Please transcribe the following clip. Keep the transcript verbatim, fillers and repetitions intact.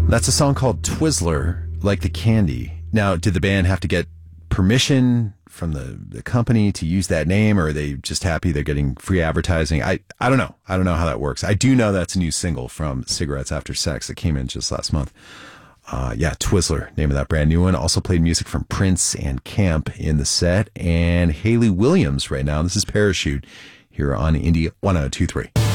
That's a song called Twizzler, like the candy. Now, did the band have to get permission from the, the company to use that name, or are they just happy they're getting free advertising? I, I don't know. I don't know how that works. I do know that's a new single from Cigarettes After Sex that came in just last month. Uh, yeah, Twizzler, name of that brand new one. Also played music from Prince and Camp in the set, and Hayley Williams right now. This is Parachute here on Indie one oh two three.